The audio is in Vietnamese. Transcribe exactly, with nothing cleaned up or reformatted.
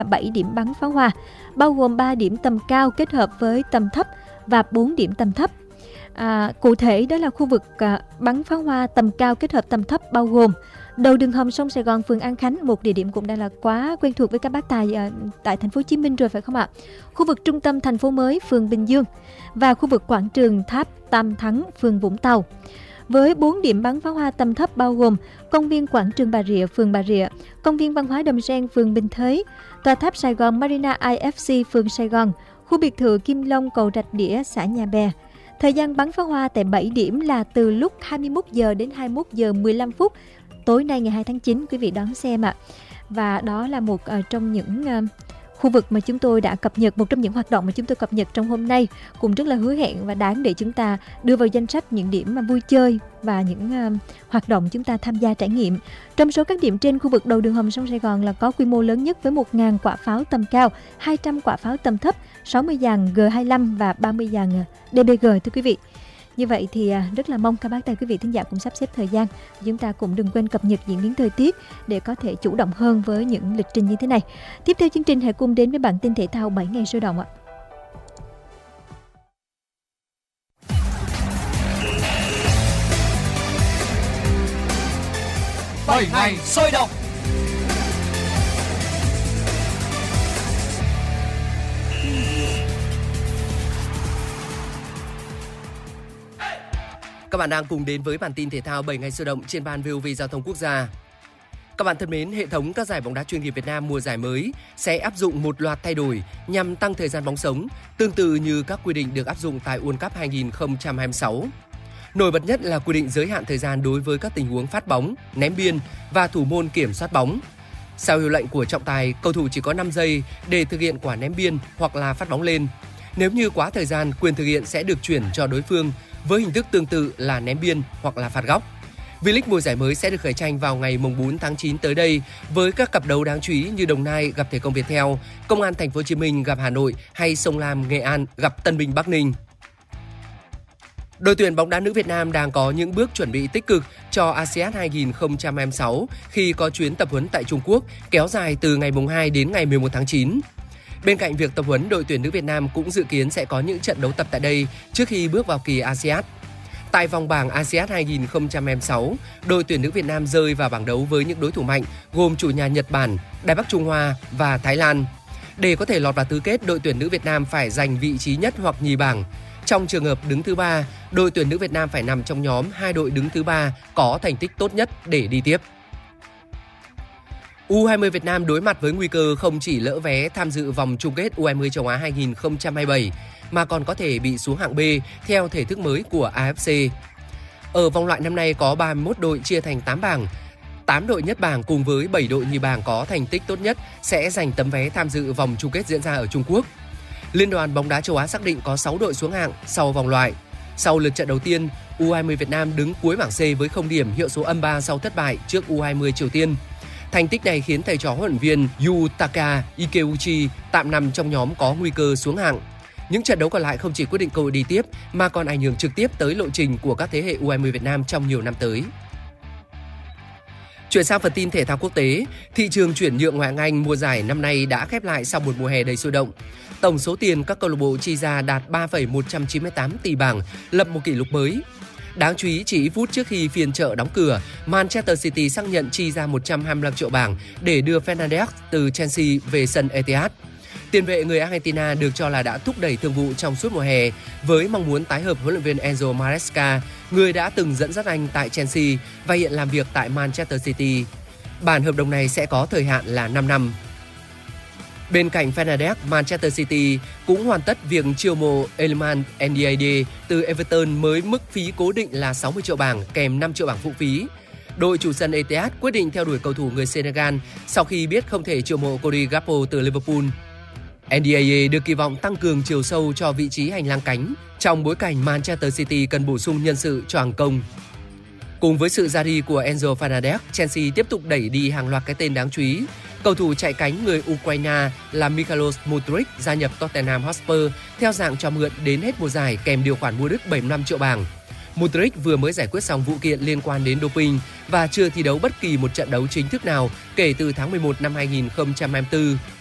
bảy điểm bắn pháo hoa, bao gồm ba điểm tầm cao kết hợp với tầm thấp và bốn điểm tầm thấp. À, cụ thể đó là khu vực à, bắn pháo hoa tầm cao kết hợp tầm thấp bao gồm đầu đường hầm sông Sài Gòn, phường An Khánh, một địa điểm cũng đang là quá quen thuộc với các bác tài à, tại thành phố Hồ Chí Minh rồi phải không ạ? Khu vực trung tâm thành phố mới, phường Bình Dương và khu vực quảng trường Tháp Tam Thắng, phường Vũng Tàu. Với bốn điểm bắn pháo hoa tầm thấp bao gồm công viên quảng trường Bà Rịa, phường Bà Rịa, công viên văn hóa Đầm Sen, phường Bình Thới, tòa tháp Sài Gòn Marina i ép xê, phường Sài Gòn, khu biệt thự Kim Long, cầu Rạch Đĩa, xã Nhà Bè. Thời gian bắn pháo hoa tại bảy điểm là từ lúc hai mươi mốt giờ đến hai mươi mốt giờ mười lăm phút tối nay ngày hai tháng chín, quý vị đón xem ạ. Và đó là một uh, trong những uh, khu vực mà chúng tôi đã cập nhật, một trong những hoạt động mà chúng tôi cập nhật trong hôm nay, cũng rất là hứa hẹn và đáng để chúng ta đưa vào danh sách những điểm mà vui chơi và những uh, hoạt động chúng ta tham gia trải nghiệm. Trong số các điểm trên, khu vực đầu đường hầm sông Sài Gòn là có quy mô lớn nhất với một nghìn quả pháo tầm cao, hai trăm quả pháo tầm thấp, sáu mươi dàn G hai mươi lăm và ba mươi dàn đê bê giê, thưa quý vị. Như vậy thì rất là mong các bác tài quý vị thính giả cũng sắp xếp thời gian. Chúng ta cũng đừng quên cập nhật diễn biến thời tiết để có thể chủ động hơn với những lịch trình như thế này. Tiếp theo chương trình, hãy cùng đến với bản tin thể thao bảy ngày sôi động ạ. bảy ngày sôi động. Các bạn đang cùng đến với bản tin thể thao bảy ngày sôi động trên ban vê o vê Giao thông Quốc gia. Các bạn thân mến, hệ thống các giải bóng đá chuyên nghiệp Việt Nam mùa giải mới sẽ áp dụng một loạt thay đổi nhằm tăng thời gian bóng sống, tương tự như các quy định được áp dụng tại World Cup hai không hai sáu. Nổi bật nhất là quy định giới hạn thời gian đối với các tình huống phát bóng, ném biên và thủ môn kiểm soát bóng. Sau hiệu lệnh của trọng tài, cầu thủ chỉ có năm giây để thực hiện quả ném biên hoặc là phát bóng lên. Nếu như quá thời gian, quyền thực hiện sẽ được chuyển cho đối phương với hình thức tương tự là ném biên hoặc là phạt góc. V-League mùa giải mới sẽ được khởi tranh vào ngày bốn tháng chín tới đây với các cặp đấu đáng chú ý như Đồng Nai gặp Thể công Viettel, Công an Thành phố Hồ Chí Minh gặp Hà Nội hay Sông Lam Nghệ An gặp Tân Bình Bắc Ninh. Đội tuyển bóng đá nữ Việt Nam đang có những bước chuẩn bị tích cực cho a sê an hai không hai sáu khi có chuyến tập huấn tại Trung Quốc kéo dài từ ngày hai đến ngày mười một tháng chín. Bên cạnh việc tập huấn, đội tuyển nữ Việt Nam cũng dự kiến sẽ có những trận đấu tập tại đây trước khi bước vào kỳ a sê an. Tại vòng bảng a sê an hai không hai sáu, đội tuyển nữ Việt Nam rơi vào bảng đấu với những đối thủ mạnh gồm chủ nhà Nhật Bản, Đài Bắc Trung Hoa và Thái Lan. Để có thể lọt vào tứ kết, đội tuyển nữ Việt Nam phải giành vị trí nhất hoặc nhì bảng. Trong trường hợp đứng thứ ba, đội tuyển nữ Việt Nam phải nằm trong nhóm hai đội đứng thứ ba có thành tích tốt nhất để đi tiếp. u hai mươi Việt Nam đối mặt với nguy cơ không chỉ lỡ vé tham dự vòng chung kết u hai mươi châu Á hai không hai bảy mà còn có thể bị xuống hạng B theo thể thức mới của a ép xê. Ở vòng loại năm nay có ba mươi mốt đội chia thành tám bảng. tám đội nhất bảng cùng với bảy đội nhì bảng có thành tích tốt nhất sẽ giành tấm vé tham dự vòng chung kết diễn ra ở Trung Quốc. Liên đoàn bóng đá châu Á xác định có sáu đội xuống hạng sau vòng loại. Sau lượt trận đầu tiên, u hai mươi Việt Nam đứng cuối bảng C với không điểm, hiệu số âm ba sau thất bại trước u hai mươi Triều Tiên. Thành tích này khiến thầy trò huấn luyện viên Yutaka Ikeuchi tạm nằm trong nhóm có nguy cơ xuống hạng. Những trận đấu còn lại không chỉ quyết định cơ hội đi tiếp mà còn ảnh hưởng trực tiếp tới lộ trình của các thế hệ u hai mươi Việt Nam trong nhiều năm tới. Chuyển sang phần tin thể thao quốc tế, thị trường chuyển nhượng ngoại hạng Anh mùa giải năm nay đã khép lại sau một mùa hè đầy sôi động. Tổng số tiền các câu lạc bộ chi ra đạt ba phẩy một trăm chín mươi tám tỷ bảng, lập một kỷ lục mới. Đáng chú ý, chỉ ít phút trước khi phiên chợ đóng cửa, Manchester City xác nhận chi ra một trăm hai mươi lăm triệu bảng để đưa Fernandes từ Chelsea về sân Etihad. Tiền vệ người Argentina được cho là đã thúc đẩy thương vụ trong suốt mùa hè với mong muốn tái hợp huấn luyện viên Enzo Maresca, người đã từng dẫn dắt anh tại Chelsea và hiện làm việc tại Manchester City. Bản hợp đồng này sẽ có thời hạn là năm năm. Bên cạnh Fernandes, Manchester City cũng hoàn tất việc chiêu mộ Iliman Ndiaye từ Everton với mức phí cố định là sáu mươi triệu bảng kèm năm triệu bảng phụ phí. Đội chủ sân Etihad quyết định theo đuổi cầu thủ người Senegal sau khi biết không thể chiêu mộ Cody Gakpo từ Liverpool. Ndiaye được kỳ vọng tăng cường chiều sâu cho vị trí hành lang cánh trong bối cảnh Manchester City cần bổ sung nhân sự cho hàng công. Cùng với sự ra đi của Enzo Fernandez, Chelsea tiếp tục đẩy đi hàng loạt cái tên đáng chú ý. Cầu thủ chạy cánh người Ukraine là Michalos Mudryk gia nhập Tottenham Hotspur theo dạng cho mượn đến hết mùa giải kèm điều khoản mua đứt bảy mươi lăm triệu bảng. Mudryk vừa mới giải quyết xong vụ kiện liên quan đến doping và chưa thi đấu bất kỳ một trận đấu chính thức nào kể từ tháng mười một năm hai không hai tư.